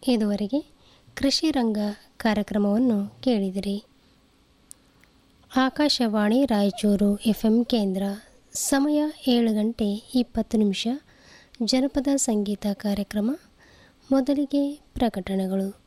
ಇದುವರೆಗೆ ಕೃಷಿ ರಂಗ ಕಾರ್ಯಕ್ರಮವನ್ನು ಕೇಳಿದಿರಿ. ಆಕಾಶವಾಣಿ ರಾಯಚೂರು FM ಕೇಂದ್ರ. ಸಮಯ 7 ಗಂಟೆ 20 ನಿಮಿಷ. ಜನಪದ ಸಂಗೀತ ಕಾರ್ಯಕ್ರಮ. ಮೊದಲಿಗೆ ಪ್ರಕಟಣೆಗಳು.